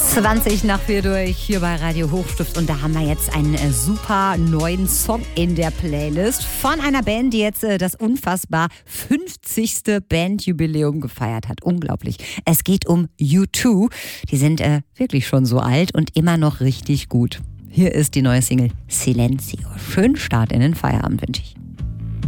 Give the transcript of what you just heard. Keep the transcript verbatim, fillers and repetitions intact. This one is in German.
zwanzig nach vier durch hier bei Radio Hochstift und da haben wir jetzt einen äh, super neuen Song in der Playlist von einer Band, die jetzt äh, das unfassbar fünfzigste Bandjubiläum gefeiert hat. Unglaublich. Es geht um U zwei. Die sind äh, wirklich schon so alt und immer noch richtig gut. Hier ist die neue Single Silencio. Schönen Start in den Feierabend wünsche ich.